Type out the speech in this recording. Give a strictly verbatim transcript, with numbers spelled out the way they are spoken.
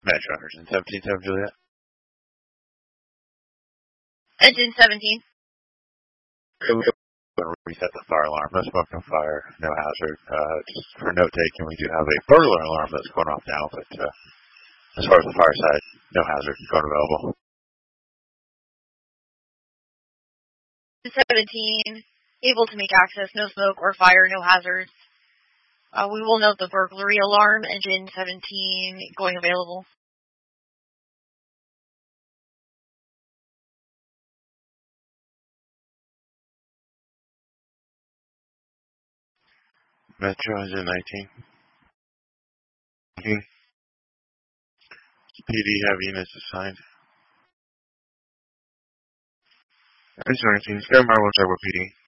Metro Engine seventeen, seven Juliet. Engine seventeen. We're going to reset the fire alarm. No smoke, no fire, no hazard. Uh, just for note taking, we do have a burglar alarm that's going off now, but uh, as far as the fire side, no hazard code available. seventeen, able to make access, no smoke or fire, no hazards. Uh, we will note the burglary alarm, engine seventeen, going available. Metro engine nineteen. Mm-hmm. P D have units assigned. Engine nineteen, stand by one cyber P D.